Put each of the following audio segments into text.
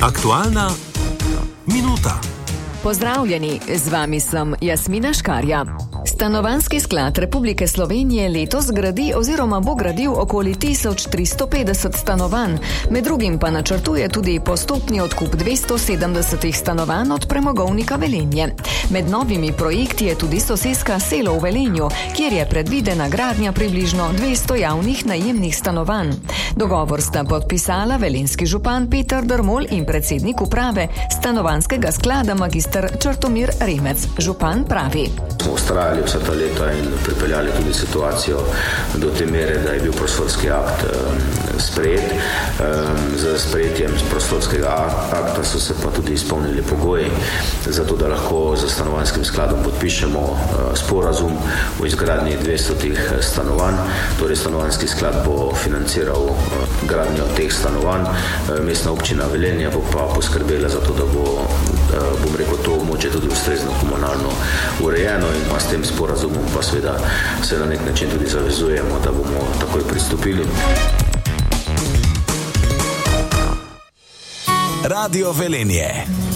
Aktualna minuta. Pozdravljeni, z vami sem Jasmina Škarja. Stanovanjski sklad Republike Slovenije letos gradi oziroma bo gradil okoli 1350 stanovanj, med drugim pa načrtuje tudi postopni odkup 270 stanovanj od premogovnika Velenje. Med novimi projekti je tudi soseska Selo v Velenju, kjer je predvidena gradnja približno 200 javnih najemnih stanovanj. Dogovor sta podpisala velenjski župan Peter Drmol in predsednik uprave stanovanjskega sklada magister Črtomir Remec. Župan pravi: Smo ustrajali vsa ta leta in pripeljali tudi situacijo do te mere, da je bil prostorski akt sprejet. Z sprejetjem prostorskega akta so se pa tudi izpolnili pogoji, zato da lahko za stanovanjskim skladom podpišemo sporazum o izgradnji 200 stanovanj. Torej stanovanjski sklad bo financiral gradnjo teh stanovanj, mestna občina Velenje bo pa poskrbela za to, da bo, bom rekel, to območje tudi ustrezno komunalno urejeno, in s tem sporazumom pa seveda se na nek način tudi zavezujemo, da bomo takoj pristopili. Radio Velenje.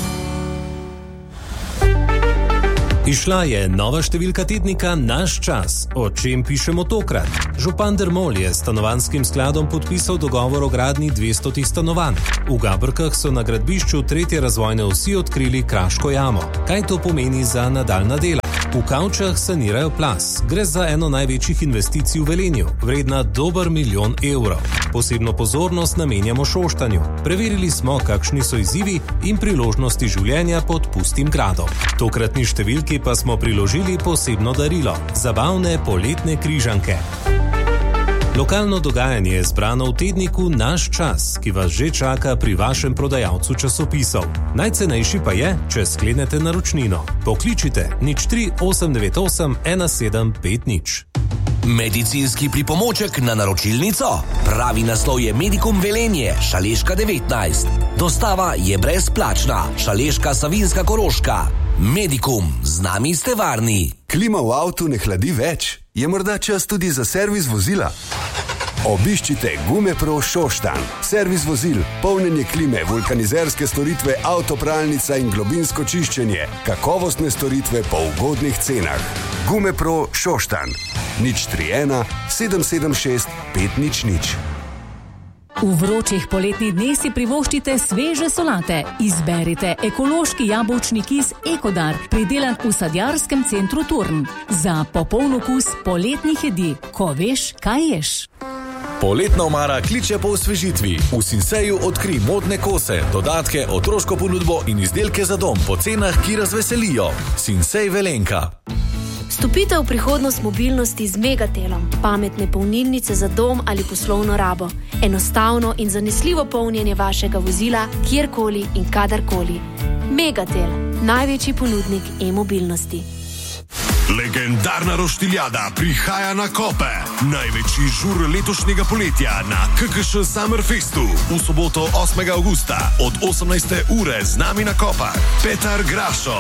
Izšla je nova številka tednika Naš čas. O čem pišemo tokrat? Župan Drmol je s stanovanjskim skladom podpisal dogovor o gradnji 200 stanovanj. V Gabrkah so na gradbišču 3. razvojne osi odkrili kraško jamo. Kaj to pomeni za nadaljnja dela? V Kavčah sanirajo plaz. Gre za eno največjih investicij v Velenju, vredna dober 1 milijon evrov. Posebno pozornost namenjamo Šoštanju. Preverili smo, kakšni so izzivi in priložnosti življenja pod pustim gradom. Tokratni številki pa smo priložili posebno darilo – zabavne poletne križanke. Lokalno dogajanje je zbrano v tedniku Naš čas, ki vas že čaka pri vašem prodajalcu časopisov. Najcenejši pa je, če sklenete naročnino. Pokličite 03 898 1750. Medicinski pripomoček na naročilnico? Pravi naslov je Medikum Velenje, Šaleška 19. Dostava je brezplačna. Šaleška, Savinjska, Koroška. Medikum, z nami ste varni. Klima v avtu ne hladi več? Je morda čas tudi za servis vozila? Obiščite Gumepro Šoštanj. Servis vozil, polnjenje klime, vulkanizerske storitve, avtopralnica in globinsko čiščenje. Kakovostne storitve po ugodnih cenah. Gumepro Šoštanj. 031 776 500. V vročih poletnih dneh si privoščite sveže solate. Izberite ekološki jabolčni kis Ekodar, pridelan v sadjarskem centru Turn. Za popoln okus poletnih jedi, ko veš, kaj ješ. Poletna omara kliče po osvežitvi. V Sinseju odkri modne kose, dodatke, otroško ponudbo in izdelke za dom po cenah, ki razveselijo. Sinsej Velenka. Vstopite v prihodnost mobilnosti z Megatelom. Pametne polnilnice za dom ali poslovno rabo. Enostavno in zanesljivo polnjenje vašega vozila kjerkoli in kadarkoli. Megatel, največji ponudnik e-mobilnosti. Legendarna roštiljada prihaja na Kope. Največji žur letošnjega poletja na KKŠ Summerfestu. V soboto 8. avgusta od 18. ure z nami na Kopah Petar Grašo,